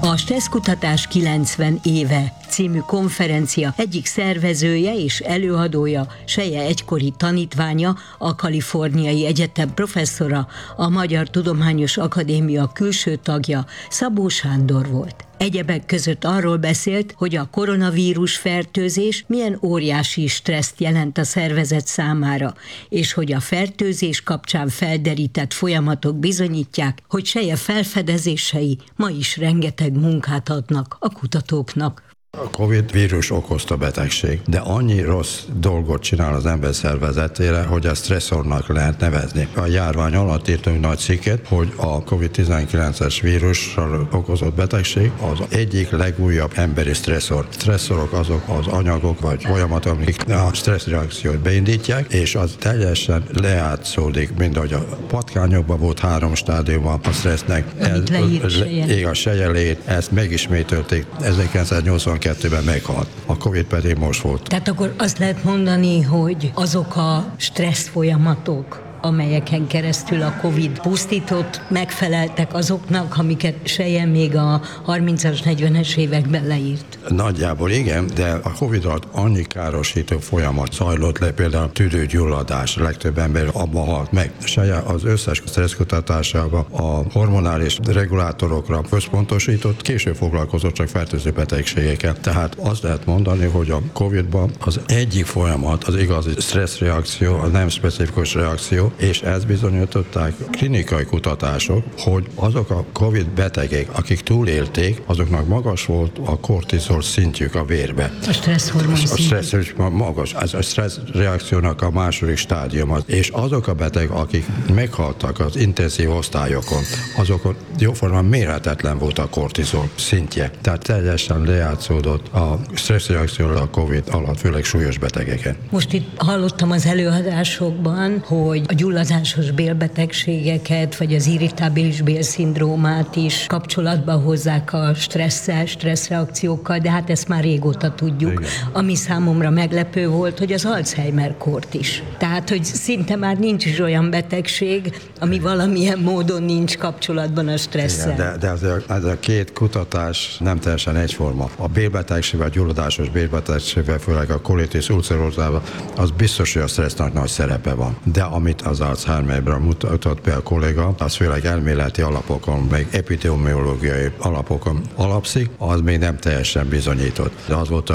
A Stresszkutatás 90 éve című konferencia egyik szervezője és előadója, Selye egykori tanítványa, a Kaliforniai Egyetem professzora, a Magyar Tudományos Akadémia külső tagja, Szabó Sándor volt. Egyebek között arról beszélt, hogy a koronavírus fertőzés milyen óriási stresszt jelent a szervezet számára, és hogy a fertőzés kapcsán felderített folyamatok bizonyítják, hogy Selye felfedezései ma is rengeteg munkát adnak a kutatóknak. A Covid vírus okozta betegség, de annyi rossz dolgot csinál az ember szervezetére, hogy a stresszornak lehet nevezni. A járvány alatt írtunk nagy cikket, hogy a Covid-19-es vírussal okozott betegség az egyik legújabb emberi stresszor. Stresszorok azok az anyagok vagy folyamatok, amik a stresszreakciót beindítják, és az teljesen lejátszódik, mint ahogy a patkányokban volt 3 stádiuma a stressznek. A Selye ezt megismételték 1982-ben meghalt. A Covid pedig most volt. Tehát akkor azt lehet mondani, hogy azok a stressz folyamatok, amelyeken keresztül a Covid pusztított, megfeleltek azoknak, amiket Selye még a 30-as, 40-es években leírt. Nagyjából igen, de a Covid alatt annyi károsító folyamat zajlott le, például tüdőgyulladás, legtöbb ember abban halt meg. Selye az összes stresszkutatásában a hormonális regulátorokra összpontosított, később foglalkozott csak fertőző betegségekkel. Tehát azt lehet mondani, hogy a Covid-ban az egyik folyamat, az igazi stresszreakció, a nem specifikus reakció, és ezt bizonyították klinikai kutatások, hogy azok a Covid betegek, akik túlélték, azoknak magas volt a kortizol szintjük a vérbe. A stresszhormon szintjük. A stressz magas. Ez a stressz reakciónak a második stádiuma. És azok a betegek, akik meghaltak az intenzív osztályokon, azokon jóformán mérhetetlen volt a kortizol szintje. Tehát teljesen lejátszódott a stressz reakció a Covid alatt, főleg súlyos betegeken. Most itt hallottam az előadásokban, hogy a gyulladásos bélbetegségeket, vagy az irritábilis bélszindrómát is kapcsolatba hozzák a stresszel, stresszreakciókkal, de hát ezt már régóta tudjuk. Igen. Ami számomra meglepő volt, hogy az Alzheimer-kort is. Tehát, hogy szinte már nincs is olyan betegség, ami valamilyen módon nincs kapcsolatban a stresszel. Igen, de ez a két kutatás nem teljesen egyforma. A bélbetegség, a gyulladásos bélbetegségben, főleg a colitis ulcerosában, az biztos, hogy a stressznek nagy szerepe van. De amit az Alzheimerben mutat be a kolléga, az főleg elméleti alapokon, meg epidemiológiai alapokon alapszik, az még nem teljesen bizonyított. De az volt